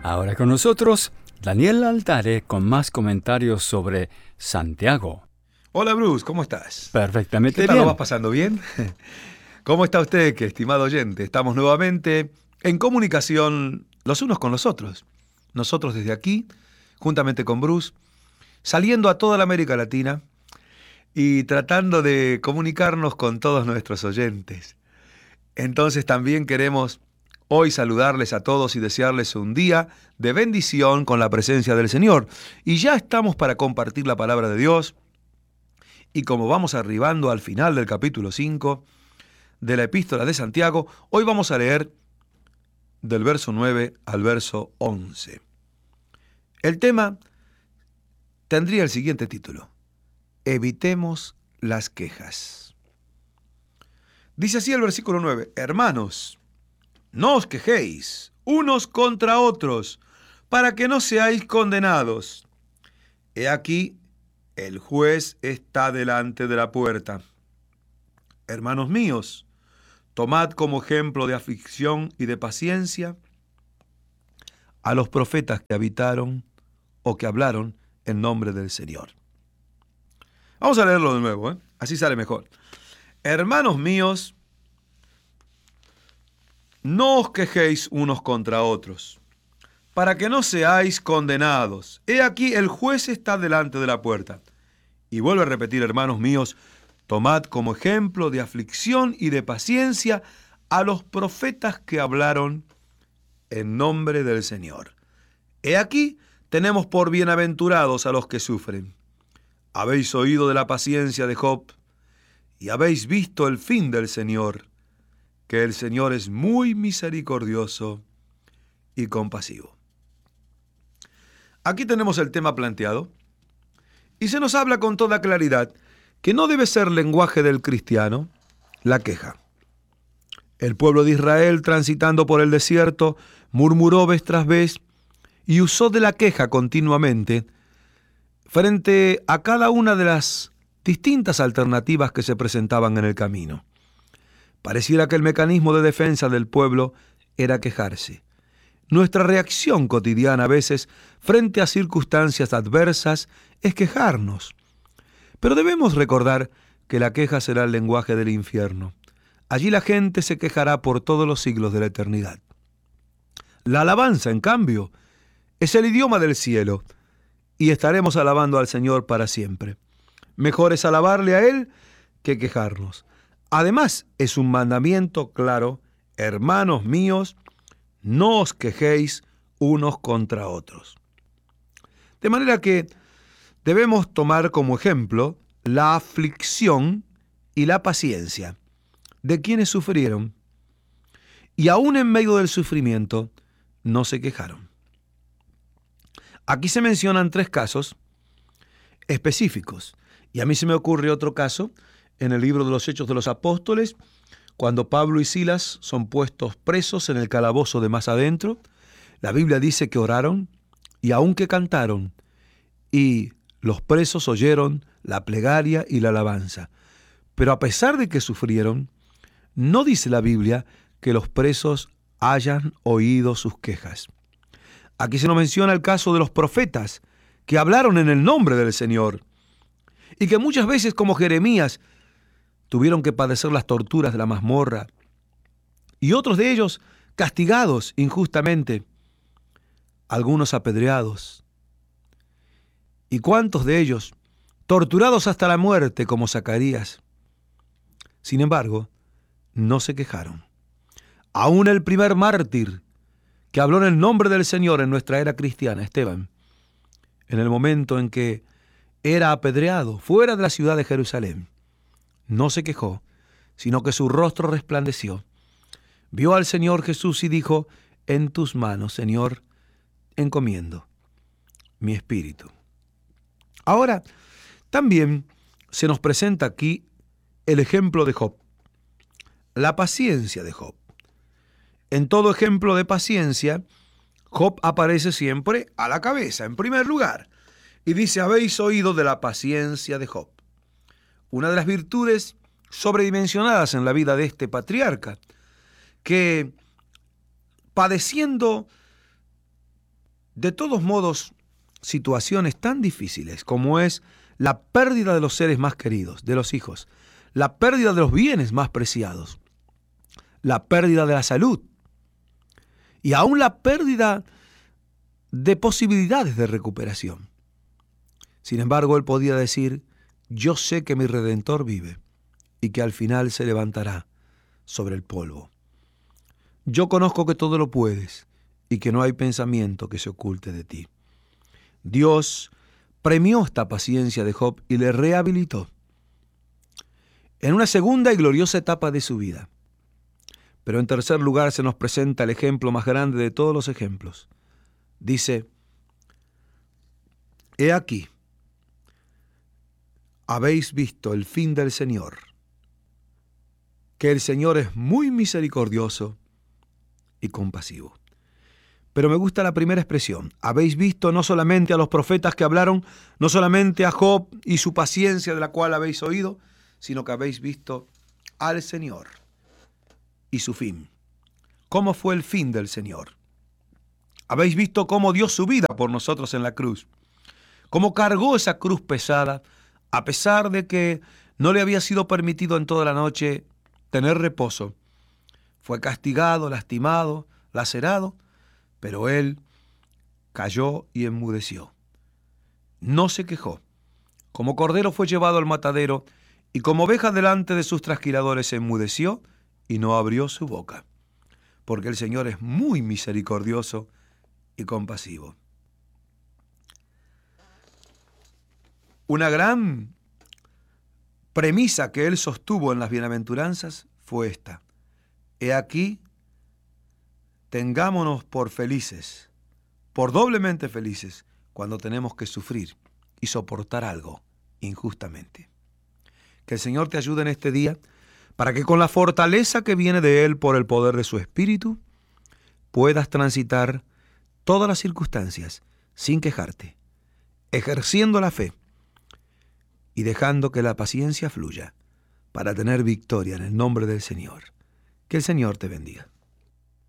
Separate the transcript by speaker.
Speaker 1: Ahora con nosotros, Daniel Altare con más comentarios sobre Santiago.
Speaker 2: Hola Bruce, ¿cómo estás?
Speaker 1: Perfectamente
Speaker 2: ¿Qué tal?
Speaker 1: bien.
Speaker 2: ¿Lo vas pasando bien? ¿Cómo está usted, que estimado oyente? Estamos nuevamente en comunicación los unos con los otros. Nosotros desde aquí, juntamente con Bruce, saliendo a toda la América Latina y tratando de comunicarnos con todos nuestros oyentes. Entonces también queremos hoy saludarles a todos y desearles un día de bendición con la presencia del Señor. Y ya estamos para compartir la palabra de Dios. Y como vamos arribando al final del capítulo 5 de la Epístola de Santiago, hoy vamos a leer del verso 9 al verso 11. El tema tendría el siguiente título: Evitemos las quejas. Dice así el versículo 9: Hermanos, no os quejéis unos contra otros, para que no seáis condenados. He aquí, el juez está delante de la puerta. Hermanos míos, tomad como ejemplo de aflicción y de paciencia a los profetas que habitaron o que hablaron en nombre del Señor. Vamos a leerlo de nuevo, así sale mejor. Hermanos míos, no os quejéis unos contra otros, para que no seáis condenados. He aquí, el juez está delante de la puerta. Y vuelve a repetir: hermanos míos, tomad como ejemplo de aflicción y de paciencia a los profetas que hablaron en nombre del Señor. He aquí, tenemos por bienaventurados a los que sufren. Habéis oído de la paciencia de Job y habéis visto el fin del Señor, que el Señor es muy misericordioso y compasivo. Aquí tenemos el tema planteado y se nos habla con toda claridad que no debe ser lenguaje del cristiano la queja. El pueblo de Israel, transitando por el desierto, murmuró vez tras vez y usó de la queja continuamente frente a cada una de las distintas alternativas que se presentaban en el camino. Pareciera que el mecanismo de defensa del pueblo era quejarse. Nuestra reacción cotidiana a veces frente a circunstancias adversas es quejarnos. Pero debemos recordar que la queja será el lenguaje del infierno. Allí la gente se quejará por todos los siglos de la eternidad. La alabanza, en cambio, es el idioma del cielo y estaremos alabando al Señor para siempre. Mejor es alabarle a Él que quejarnos. Además, es un mandamiento claro: hermanos míos, no os quejéis unos contra otros. De manera que debemos tomar como ejemplo la aflicción y la paciencia de quienes sufrieron y aún en medio del sufrimiento no se quejaron. Aquí se mencionan 3 casos específicos y a mí se me ocurre otro caso en el libro de los Hechos de los Apóstoles, cuando Pablo y Silas son puestos presos en el calabozo de más adentro. La Biblia dice que oraron y aun que cantaron, y los presos oyeron la plegaria y la alabanza. Pero a pesar de que sufrieron, no dice la Biblia que los presos hayan oído sus quejas. Aquí se nos menciona el caso de los profetas que hablaron en el nombre del Señor y que muchas veces, como Jeremías, tuvieron que padecer las torturas de la mazmorra, y otros de ellos castigados injustamente, algunos apedreados, y cuántos de ellos torturados hasta la muerte, como Zacarías. Sin embargo, no se quejaron. Aún el primer mártir que habló en el nombre del Señor en nuestra era cristiana, Esteban, en el momento en que era apedreado fuera de la ciudad de Jerusalén, no se quejó, sino que su rostro resplandeció. Vio al Señor Jesús y dijo: en tus manos, Señor, encomiendo mi espíritu. Ahora, también se nos presenta aquí el ejemplo de Job, la paciencia de Job. En todo ejemplo de paciencia, Job aparece siempre a la cabeza, en primer lugar, y dice: habéis oído de la paciencia de Job. Una de las virtudes sobredimensionadas en la vida de este patriarca, que padeciendo De todos modos, situaciones tan difíciles como es la pérdida de los seres más queridos, de los hijos, la pérdida de los bienes más preciados, la pérdida de la salud y aún la pérdida de posibilidades de recuperación. Sin embargo, él podía decir: yo sé que mi Redentor vive y que al final se levantará sobre el polvo. Yo conozco que todo lo puedes y que no hay pensamiento que se oculte de ti. Dios premió esta paciencia de Job y le rehabilitó en una segunda y gloriosa etapa de su vida. Pero en tercer lugar se nos presenta el ejemplo más grande de todos los ejemplos. Dice: he aquí, habéis visto el fin del Señor, que el Señor es muy misericordioso y compasivo. Pero me gusta la primera expresión. Habéis visto no solamente a los profetas que hablaron, no solamente a Job y su paciencia de la cual habéis oído, sino que habéis visto al Señor y su fin. ¿Cómo fue el fin del Señor? Habéis visto cómo dio su vida por nosotros en la cruz, cómo cargó esa cruz pesada, a pesar de que no le había sido permitido en toda la noche tener reposo. Fue castigado, lastimado, lacerado, pero él cayó y enmudeció. No se quejó. Como cordero fue llevado al matadero, y como oveja delante de sus trasquiladores se enmudeció y no abrió su boca, porque el Señor es muy misericordioso y compasivo. Una gran premisa que él sostuvo en las bienaventuranzas fue esta: he aquí, tengámonos por felices, por doblemente felices, cuando tenemos que sufrir y soportar algo injustamente. Que el Señor te ayude en este día para que con la fortaleza que viene de Él por el poder de su Espíritu, puedas transitar todas las circunstancias sin quejarte, ejerciendo la fe y dejando que la paciencia fluya para tener victoria en el nombre del Señor. Que el Señor te bendiga.